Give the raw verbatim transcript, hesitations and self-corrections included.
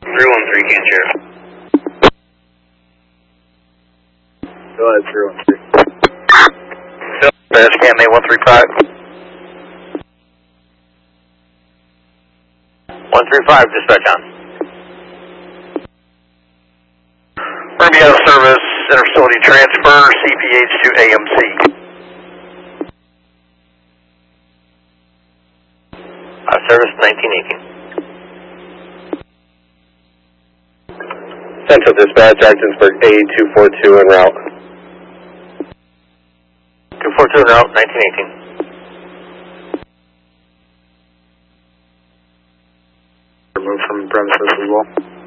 three one three, can share. Go ahead, three one three. Fast cam A one three five. one three five, dispatch on. We're going to be out of service, interfacility transfer, C P H to A M C. Out of service, nineteen eighteen. Central Dispatch, Actionsburg A two four two en route. two four two en route, nineteen eighteen. Remove from premises as well.